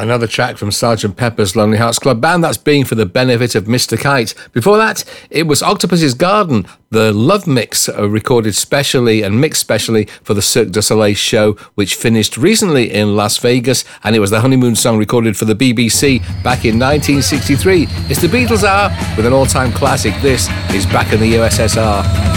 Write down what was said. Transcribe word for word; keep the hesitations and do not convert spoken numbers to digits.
Another track from Sergeant Pepper's Lonely Hearts Club Band, that's being for the benefit of Mister Kite. Before that, it was Octopus's Garden, the love mix uh, recorded specially and mixed specially for the Cirque du Soleil show, which finished recently in Las Vegas, and it was the honeymoon song recorded for the B B C back in nineteen sixty-three. It's the Beatles Hour with an all-time classic. This is Back in the U S S R.